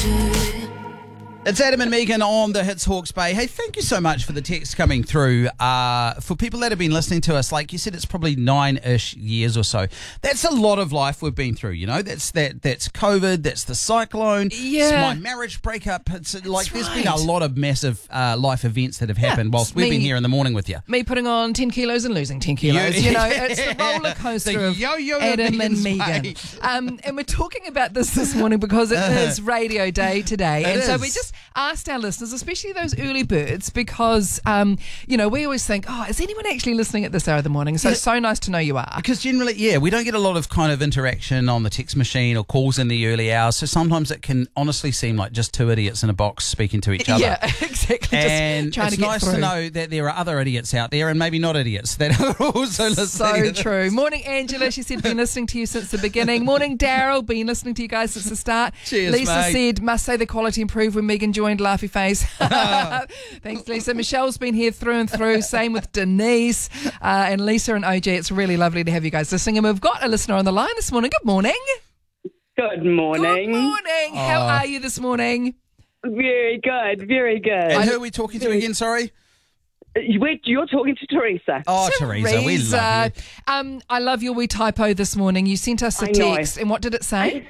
It's Adam and Megan on the Hits Hawke's Bay. Hey, thank you so much for the text coming through. For people that have been listening to us, like you said, it's probably 9-ish years or so. That's a lot of life we've been through, you know. That's COVID, that's the cyclone, it's my marriage breakup. It's like there's been a lot of massive life events that have happened whilst we've been here in the morning with you. Me putting on 10 kilos and losing 10 kilos. You know, it's the roller coaster of Adam and Megan. And we're talking about this morning because it is Radio Day today. So we just asked our listeners, especially those early birds, because, you know, we always think, is anyone actually listening at this hour of the morning? So it's so nice to know you are. Because generally, we don't get a lot of kind of interaction on the text machine or calls in the early hours. So sometimes it can honestly seem like just two idiots in a box speaking to each other. Yeah, exactly. And just trying it's to get nice through. to know that there are other idiots out there and maybe not idiots that are also listening. So true. Morning, Angela. She said, been listening to you since the beginning. Morning, Daryl. Been listening to you guys since the start. Cheers, Lisa mate. said, must say the quality improved when Megan joined. Laughy face. Thanks, Lisa. Michelle's been here through and through. Same with Denise. And Lisa and OJ, it's really lovely to have you guys listening. And we've got a listener on the line this morning. Good morning. Good morning. Good morning. How are you this morning? Very good, very good. And who are we talking to again, sorry? You're talking to Teresa. Oh, Teresa, we love you. I love your wee typo this morning. You sent us a text, and what did it say?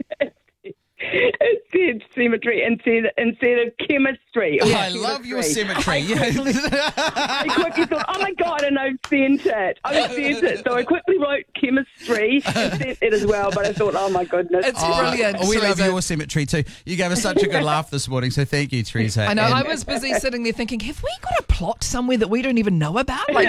It said symmetry instead of chemistry. I love your symmetry. I quickly thought, oh my God, and I've sent it. So I quickly wrote chemistry and sent it as well, but I thought, oh my goodness. It's brilliant. We love Teresa. your symmetry too. You gave us such a good laugh this morning, so thank you, Teresa. I know, I was busy sitting there thinking, have we got a plot somewhere that we don't even know about? Like,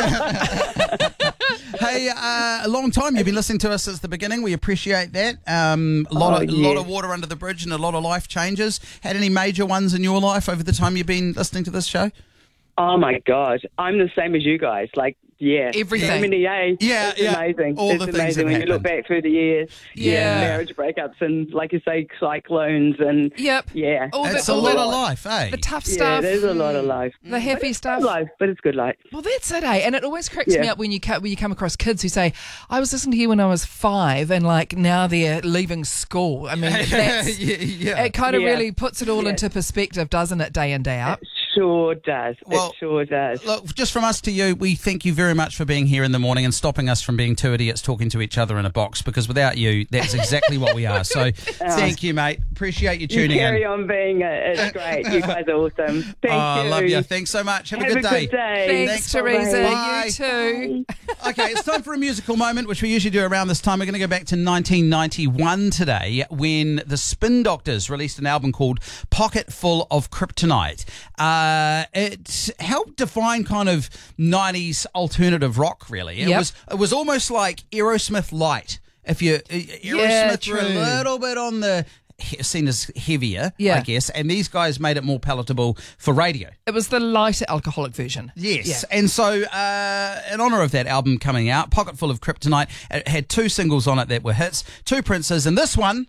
Hey, a long time. You've been listening to us since the beginning. We appreciate that. A lot of water under the bridge and a lot of life changes. Had any major ones in your life over the time you've been listening to this show? Oh my God, I'm the same as you guys. Like, everything. So many, it's amazing. All it's the things amazing that when you look back through the years. Marriage breakups and, like you say, cyclones and It's a lot of life, eh? The tough stuff. Yeah, there's a lot of life. The happy stuff. Life, but it's good life. Well, that's it, eh? And it always cracks me up when you come across kids who say, I was listening to you when I was 5 and like now they're leaving school. I mean, that's, it kind of really puts it all into perspective, doesn't it, day in, day out? Sure does. Well, it sure does. Look, just from us to you, we thank you very much for being here in the morning and stopping us from being two idiots talking to each other in a box, because without you, that's exactly what we are. So thank you, mate. Appreciate you tuning carry on being it's great. You guys are awesome. Thank you. I love you. Thanks so much. Have a good day. Good day. Thanks, Teresa. Bye. You too. Okay, it's time for a musical moment, which we usually do around this time. We're going to go back to 1991 today, when the Spin Doctors released an album called Pocket Full of Kryptonite. It helped define kind of 90s alternative rock, really. It was almost like Aerosmith light. If you Aerosmith were a little bit on the seen as heavier, I guess, and these guys made it more palatable for radio. It was the lighter alcoholic version. Yes, and so in honour of that album coming out, Pocket Full of Kryptonite, it had 2 singles on it that were hits, 2 Princes, and this one,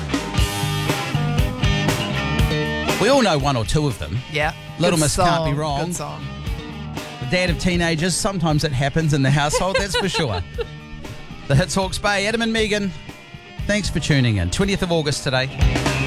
we all know 1 or 2 of them. Yeah. Little Miss Can't Be Wrong. Good song. The dad of teenagers, sometimes it happens in the household, that's for sure. The Hits Hawke's Bay, Adam and Megan, thanks for tuning in. 20th of August today.